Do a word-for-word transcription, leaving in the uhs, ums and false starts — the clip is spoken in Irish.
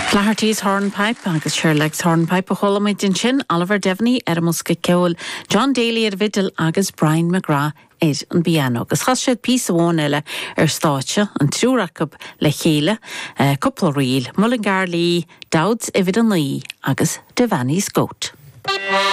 Flaherty's Hornpipe agus Sherlock's Hornpipe a cholamid in sin Oliver Devaney ar a musca ceol John Daly ar vidal agus Brian McGrath id an piano. Agus chas siad pís amháin eile ar stáitse an trúracab le chéile uh, couple riil Mullingar Lee, Dowds Ivid an Lee agus Devaney's Goat.